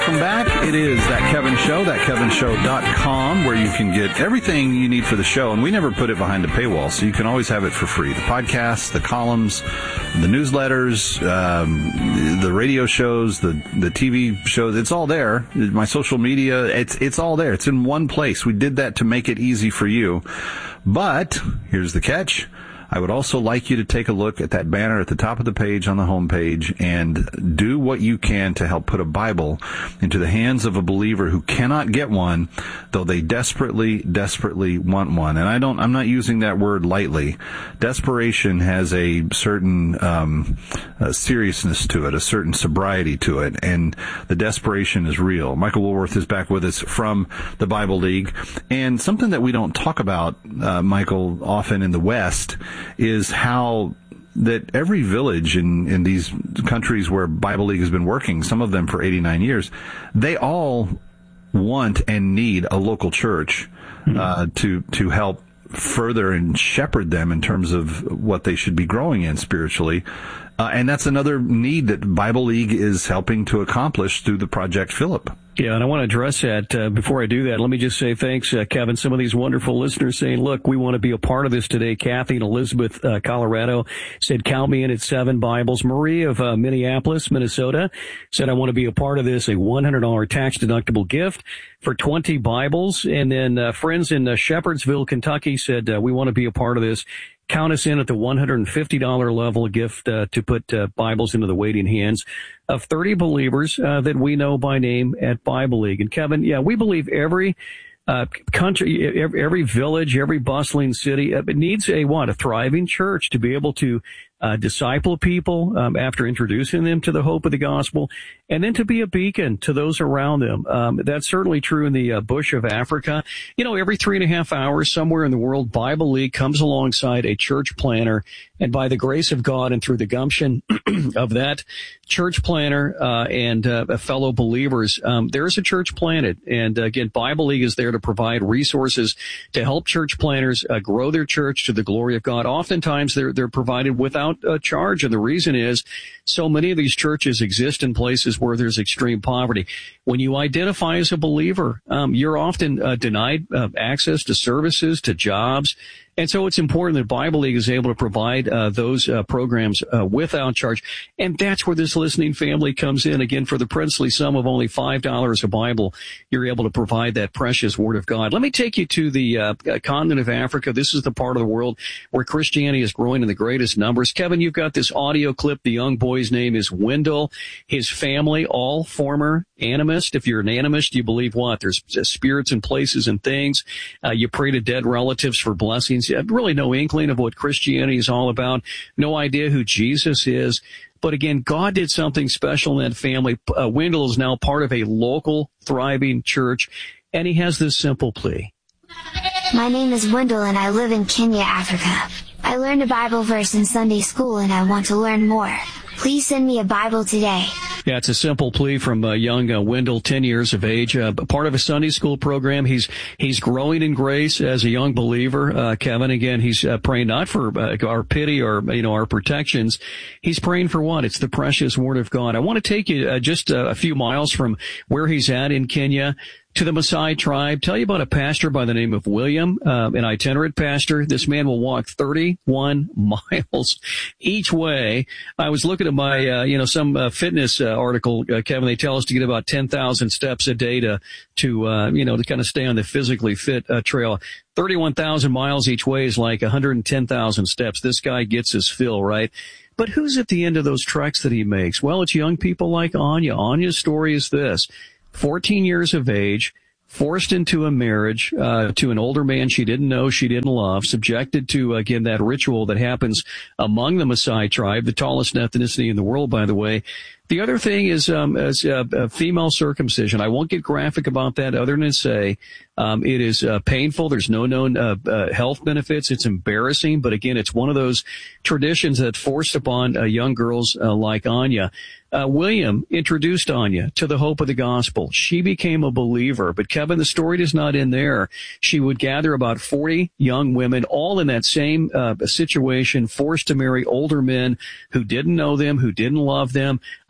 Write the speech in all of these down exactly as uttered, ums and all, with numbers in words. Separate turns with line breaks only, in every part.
welcome back. It is That Kevin Show, that kevin show dot com, where you can get everything you need for the show. And we never put it behind a paywall, so you can always have it for free. The podcasts, the columns, the newsletters, um, the radio shows, the, the T V shows. It's all there. My social media, it's, it's all there. It's in one place. We did that to make it easy for you. But here's the catch. I would also like you to take a look at that banner at the top of the page on the home page and do what you can to help put a Bible into the hands of a believer who cannot get one, though they desperately, desperately want one. And I don't, I'm not using that word lightly. Desperation has a certain um, uh, seriousness to it, a certain sobriety to it, and the desperation is real. Michael Woolworth is back with us from the Bible League, and something that we don't talk about, uh, Michael, often in the West is how that every village in, in these countries where Bible League has been working, some of them for eighty-nine years, they all want and need a local church uh, to to help further and shepherd them in terms of what they should be growing in spiritually. Uh, and that's another need that Bible League is helping to accomplish through the Project Philip.
Yeah, and I want to address that. Uh, before I do that, let me just say thanks, uh, Kevin. Some of these wonderful listeners saying, look, we want to be a part of this today. Kathy in Elizabeth, uh, Colorado said, count me in at seven Bibles. Marie of uh, Minneapolis, Minnesota said, I want to be a part of this, a one hundred dollars tax-deductible gift for twenty Bibles. And then uh, friends in uh, Shepherdsville, Kentucky said, uh, we want to be a part of this. Count us in at the one hundred fifty dollars level, a gift uh, to put uh, Bibles into the waiting hands of thirty believers uh, that we know by name at Bible League. And Kevin, yeah, we believe every uh country, every, every village, every bustling city uh, it needs a what? A thriving church to be able to uh disciple people um, after introducing them to the hope of the gospel, and then to be a beacon to those around them. Um, that's certainly true in the uh, bush of Africa. You know, every three and a half hours somewhere in the world, Bible League comes alongside a church planner, and by the grace of God and through the gumption of that church planner uh, and uh, fellow believers, um, there's a church planted. And uh, again, Bible League is there to provide resources to help church planners uh, grow their church to the glory of God. Oftentimes, they're they're provided without a charge, and the reason is so many of these churches exist in places where there's extreme poverty. When you identify as a believer, um, you're often uh, denied uh, access to services, to jobs. And so it's important that Bible League is able to provide uh, those uh, programs uh, without charge. And that's where this listening family comes in. Again, for the princely sum of only five dollars a Bible, you're able to provide that precious Word of God. Let me take you to the uh, continent of Africa. This is the part of the world where Christianity is growing in the greatest numbers. Kevin, you've got this audio clip. The young boy's name is Wendell. His family, all former animist. If you're an animist, you believe what? There's spirits and places and things. Uh, you pray to dead relatives for blessings. You have really no inkling of what Christianity is all about. No idea who Jesus is. But again, God did something special in that family. Uh, Wendell is now part of a local, thriving church, and he has this simple plea.
My name is Wendell and I live in Kenya, Africa. I learned a Bible verse in Sunday school and I want to learn more. Please send me a Bible today.
Yeah, it's a simple plea from uh, young uh, Wendell, ten years of age, uh, part of a Sunday school program. He's he's growing in grace as a young believer. Uh, Kevin, again, he's uh, praying not for uh, our pity or, you know, our protections. He's praying for what? It's the precious Word of God. I want to take you uh, just uh, a few miles from where he's at in Kenya to the Maasai tribe. Tell you about a pastor by the name of William, uh, an itinerant pastor. This man will walk thirty-one miles each way. I was looking at my, uh, you know, some uh, fitness uh, article, uh, Kevin. They tell us to get about ten thousand steps a day to, to, uh, you know, to kind of stay on the physically fit uh, trail. thirty-one thousand miles each way is like one hundred ten thousand steps. This guy gets his fill, right? But who's at the end of those treks that he makes? Well, it's young people like Anya. Anya's story is this. fourteen years of age, forced into a marriage uh to an older man she didn't know, she didn't love, subjected to, again, that ritual that happens among the Maasai tribe, the tallest ethnicity in the world, by the way. The other thing is, um, is uh, uh, female circumcision. I won't get graphic about that other than say um, it is uh, painful. There's no known uh, uh, health benefits. It's embarrassing. But again, it's one of those traditions that forced upon uh, young girls uh, like Anya. Uh, William introduced Anya to the hope of the gospel. She became a believer. But Kevin, the story does not end there. She would gather about forty young women, all in that same uh, situation, forced to marry older men who didn't know them, who didn't love them.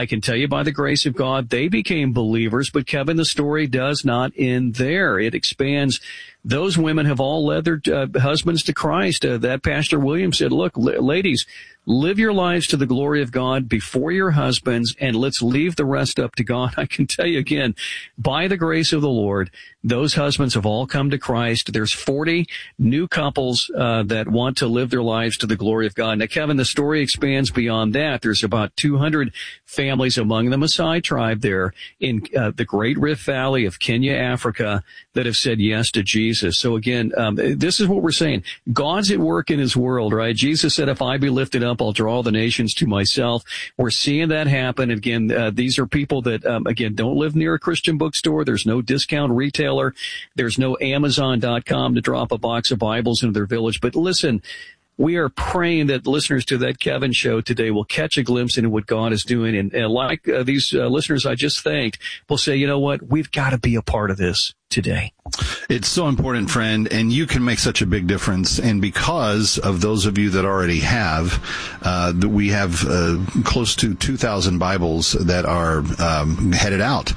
I can tell you by the grace of God, they became believers. But Kevin, the story does not end there. It expands. Those women have all led their uh, husbands to Christ. Uh, that Pastor Williams said, look, l- ladies, live your lives to the glory of God before your husbands, and let's leave the rest up to God. I can tell you again, by the grace of the Lord, those husbands have all come to Christ. There's forty new couples uh, that want to live their lives to the glory of God. Now, Kevin, the story expands beyond that. There's about two hundred families among the Maasai tribe there in uh, the Great Rift Valley of Kenya, Africa, that have said yes to Jesus. So again, um, this is what we're saying. God's at work in his world, right? Jesus said, if I be lifted up, I'll draw the nations to myself. We're seeing that happen. Again, uh, these are people that, um, again, don't live near a Christian bookstore. There's no discount retailer. There's no Amazon dot com to drop a box of Bibles into their village. But listen, we are praying that listeners to that Kevin show today will catch a glimpse into what God is doing. And, and like uh, these uh, listeners I just thanked, will say, you know what, we've got to be a part of this today.
It's so important, friend, and you can make such a big difference. And because of those of you that already have, uh, we have uh, close to two thousand Bibles that are um, headed out.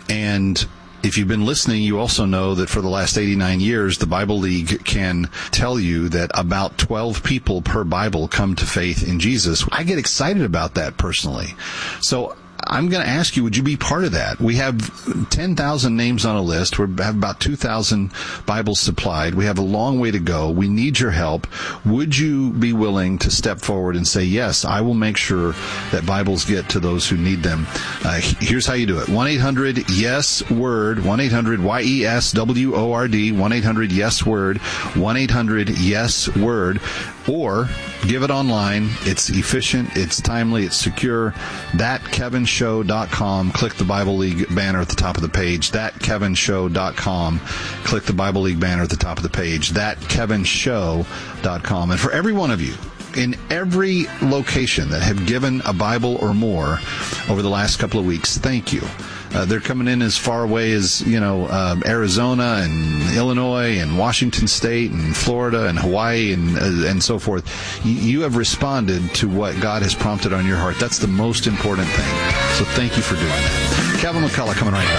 And if you've been listening, you also know that for the last eighty-nine years, the Bible League can tell you that about twelve people per Bible come to faith in Jesus. I get excited about that personally. So I'm going to ask you, would you be part of that? We have ten thousand names on a list. We have about two thousand Bibles supplied. We have a long way to go. We need your help. Would you be willing to step forward and say, yes, I will make sure that Bibles get to those who need them? Uh, here's how you do it. one eight hundred yes word, one eight hundred Y E S W O R D, one eight hundred yes word, one eight hundred yes word, or give it online. It's efficient, it's timely, it's secure. that kevin show dot com. Click the Bible League banner at the top of the page. that kevin show dot com. Click the Bible League banner at the top of the page. that kevin show dot com. And for every one of you in every location that have given a Bible or more over the last couple of weeks, thank you. Uh, they're coming in as far away as, you know, uh, Arizona and Illinois and Washington State and Florida and Hawaii and uh, and so forth. You, you have responded to what God has prompted on your heart. That's the most important thing. So thank you for doing that. Kevin McCullough coming right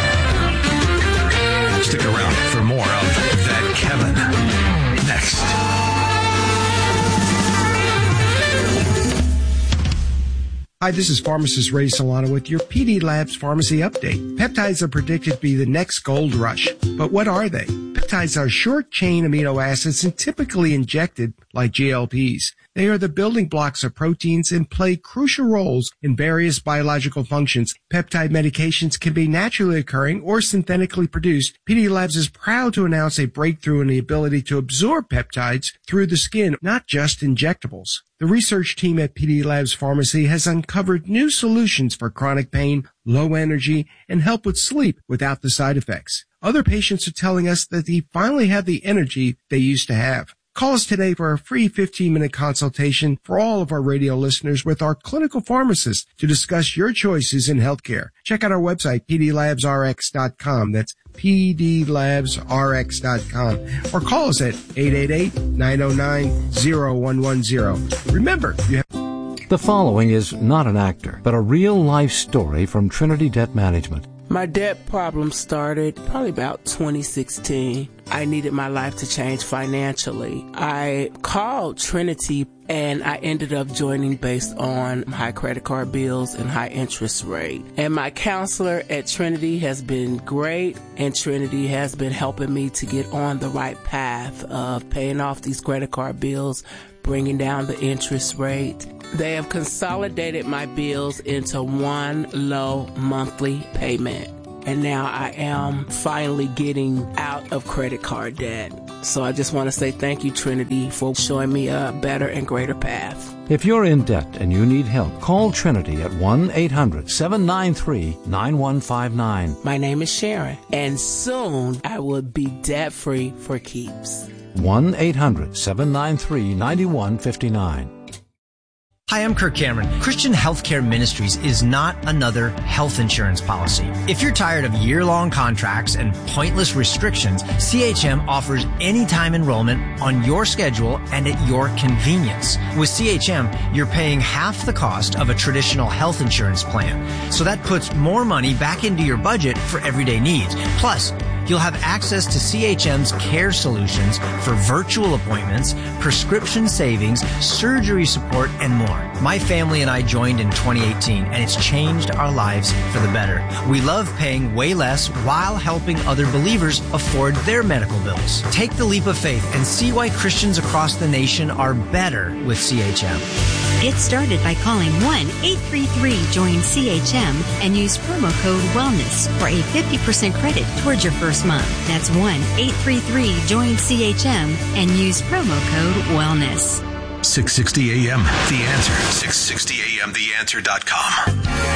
back.
Stick around for more of That Kevin next.
Hi, this is pharmacist Ray Solano with your P D Labs Pharmacy Update. Peptides are predicted to be the next gold rush. But what are they? Peptides are short-chain amino acids and typically injected like G L Ps. They are the building blocks of proteins and play crucial roles in various biological functions. Peptide medications can be naturally occurring or synthetically produced. P D Labs is proud to announce a breakthrough in the ability to absorb peptides through the skin, not just injectables. The research team at P D Labs Pharmacy has uncovered new solutions for chronic pain, low energy, and help with sleep without the side effects. Other patients are telling us that they finally have the energy they used to have. Call us today for a free fifteen-minute consultation for all of our radio listeners with our clinical pharmacist to discuss your choices in healthcare. Check out our website, p d labs r x dot com. That's p d labs r x dot com. Or call us at eight eight eight, nine oh nine, oh one one oh. Remember, you have...
The following is not an actor, but a real-life story from Trinity Debt Management.
My debt problem started probably about twenty sixteen. I needed my life to change financially. I called Trinity and I ended up joining based on high credit card bills and high interest rate. And my counselor at Trinity has been great, and Trinity has been helping me to get on the right path of paying off these credit card bills, bringing down the interest rate. They have consolidated my bills into one low monthly payment. And now I am finally getting out of credit card debt. So I just want to say thank you, Trinity, for showing me a better and greater path.
If you're in debt and you need help, call Trinity at one eight hundred, seven nine three, nine one five nine.
My name is Sharon, and soon I will be debt-free for keeps.
one eight hundred, seven nine three, nine one five nine.
Hi, I'm Kirk Cameron. Christian Healthcare Ministries is not another health insurance policy. If you're tired of year-long contracts and pointless restrictions, C H M offers anytime enrollment on your schedule and at your convenience. With C H M, you're paying half the cost of a traditional health insurance plan. So that puts more money back into your budget for everyday needs. Plus, you'll have access to C H M's care solutions for virtual appointments, prescription savings, surgery support, and more. My family and I joined in twenty eighteen, and it's changed our lives for the better. We love paying way less while helping other believers afford their medical bills. Take the leap of faith and see why Christians across the nation are better with C H M.
Get started by calling one eight three three join C H M and use promo code WELLNESS for a fifty percent credit towards your first month. That's one eight three three join C H M and use promo code WELLNESS.
six sixty A M The Answer. six sixty A M the answer dot com.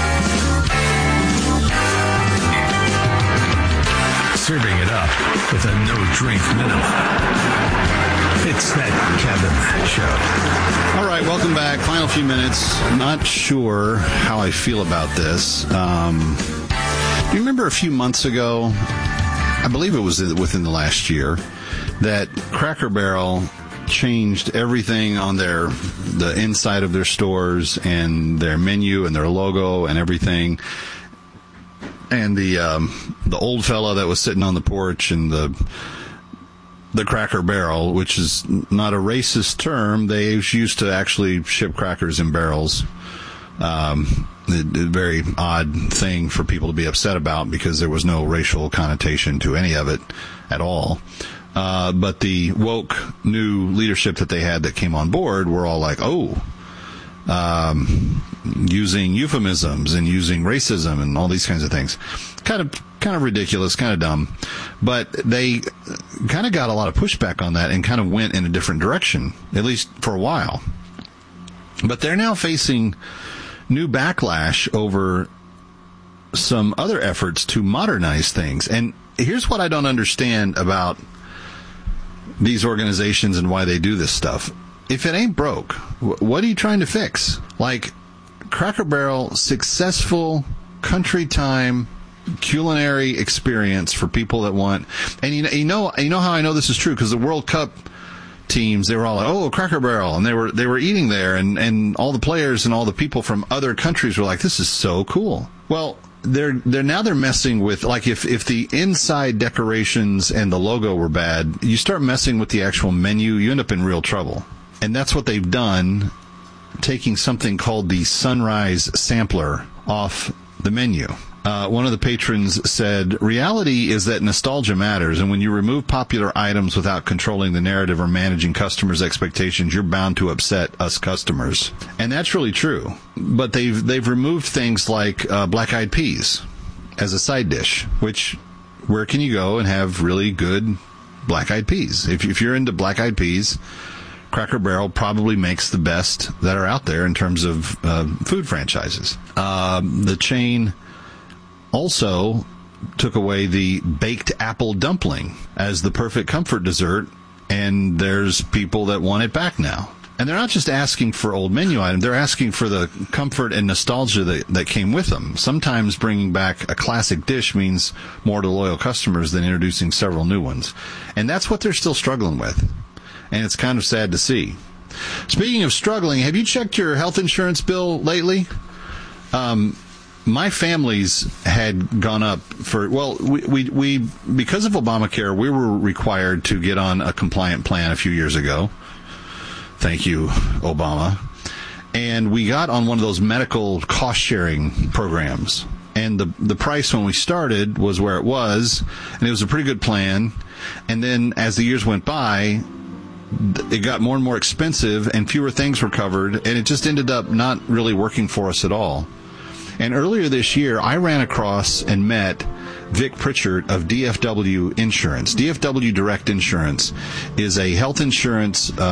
Serving it up with a no-drink minimum. It's that Kevin Show.
All right, welcome back. Final few minutes. Not sure how I feel about this. Um, do you remember a few months ago, I believe it was within the last year, that Cracker Barrel changed everything on their the inside of their stores and their menu and their logo and everything. And the um, the old fella that was sitting on the porch and the the Cracker Barrel, which is not a racist term, they used to actually ship crackers in barrels. Um, a, a very odd thing for people to be upset about because there was no racial connotation to any of it at all. Uh, but the woke new leadership that they had that came on board were all like, oh, um, using euphemisms and using racism and all these kinds of things. Kind of, kind of ridiculous, kind of dumb. But they kind of got a lot of pushback on that and kind of went in a different direction, at least for a while. But they're now facing new backlash over some other efforts to modernize things. And here's what I don't understand about these organizations and why they do this stuff. If it ain't broke, what are you trying to fix? Like Cracker Barrel, successful country time culinary experience for people that want, and you know, you know, you know how I know this is true because the World Cup teams, they were all like, oh, Cracker Barrel, and they were they were eating there, and and all the players and all the people from other countries were like, this is so cool. Well, they're they're now they're messing with, like, if if the inside decorations and the logo were bad, you start messing with the actual menu, you end up in real trouble. And that's what they've done, taking something called the Sunrise Sampler off the menu. Uh, one of the patrons said, reality is that nostalgia matters, and when you remove popular items without controlling the narrative or managing customers' expectations, you're bound to upset us customers. And that's really true. But they've they've removed things like uh, black-eyed peas as a side dish, which, where can you go and have really good black-eyed peas? If, if you're into black-eyed peas, Cracker Barrel probably makes the best that are out there in terms of uh, food franchises. Uh, the chain also took away the baked apple dumpling as the perfect comfort dessert, and there's people that want it back now. And they're not just asking for old menu items, they're asking for the comfort and nostalgia that, that came with them. Sometimes bringing back a classic dish means more to loyal customers than introducing several new ones. And that's what they're still struggling with. And it's kind of sad to see. Speaking of struggling, have you checked your health insurance bill lately? Um, my family's had gone up for, well, we, we, we, because of Obamacare, we were required to get on a compliant plan a few years ago. Thank you, Obama. And we got on one of those medical cost-sharing programs. And the the price when we started was where it was, and it was a pretty good plan. And then as the years went by, it got more and more expensive, and fewer things were covered, and it just ended up not really working for us at all. And earlier this year, I ran across and met Vic Pritchard of D F W Insurance. D F W Direct Insurance is a health insurance uh